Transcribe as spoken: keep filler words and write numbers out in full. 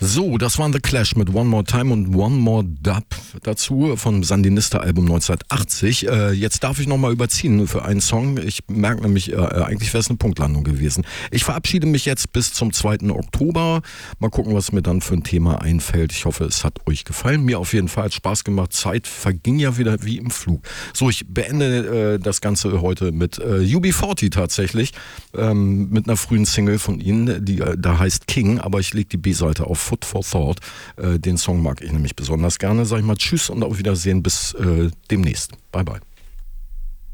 So, das waren The Clash mit One More Time und One More Dub dazu vom Sandinista-Album neunzehnhundertachtzig. Äh, jetzt darf ich nochmal überziehen für einen Song. Ich merke nämlich, äh, eigentlich wäre es eine Punktlandung gewesen. Ich verabschiede mich jetzt bis zum zweiten Oktober. Mal gucken, was mir dann für ein Thema einfällt. Ich hoffe, es hat euch gefallen. Mir auf jeden Fall hat Spaß gemacht. Zeit verging ja wieder wie im Flug. So, ich beende äh, das Ganze heute mit äh, U B vierzig tatsächlich. Ähm, mit einer frühen Single von ihnen, die äh, da heißt King, aber ich lege die B-Seite auf Food for Thought. Äh, den Song mag ich nämlich besonders gerne. Sag ich mal Tschüss und auf Wiedersehen bis äh, demnächst. Bye bye.